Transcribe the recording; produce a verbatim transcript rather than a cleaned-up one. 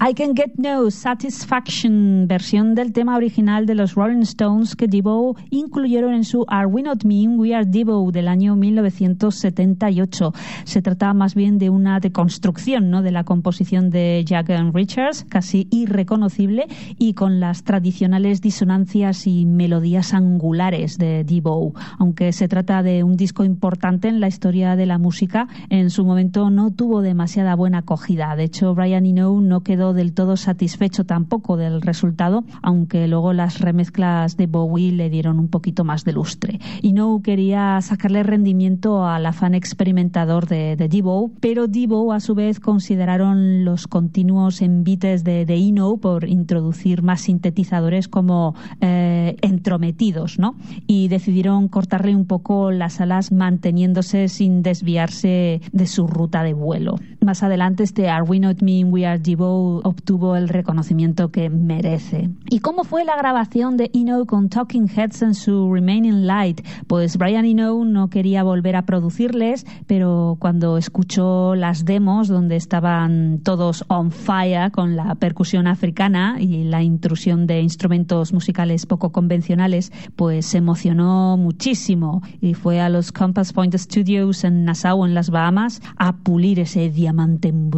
I Can Get No Satisfaction, versión del tema original de los Rolling Stones que Devo incluyeron en su Are We Not Mean, We Are Devo del año mil novecientos setenta y ocho. Se trataba más bien de una deconstrucción, ¿no?, de la composición de Jagger Richards, casi irreconocible y con las tradicionales disonancias y melodías angulares de Devo. Aunque se trata de un disco importante en la historia de la música, en su momento no tuvo demasiada buena acogida. De hecho, Brian Eno no quedó del todo satisfecho tampoco del resultado, aunque luego las remezclas de Bowie le dieron un poquito más de lustre. Eno quería sacarle rendimiento al afán experimentador de, de Devo, pero Devo a su vez consideraron los continuos envites de, de Eno por introducir más sintetizadores como eh, entrometidos, ¿no? Y decidieron cortarle un poco las alas manteniéndose sin desviarse de su ruta de vuelo. Más adelante este Are We Not Mean, We Are Devo obtuvo el reconocimiento que merece. ¿Y cómo fue la grabación de Eno con Talking Heads en su Remaining Light? Pues Brian Eno no quería volver a producirles, pero cuando escuchó las demos donde estaban todos on fire con la percusión africana y la intrusión de instrumentos musicales poco convencionales, pues se emocionó muchísimo y fue a los Compass Point Studios en Nassau, en las Bahamas, a pulir ese diamante en bruto.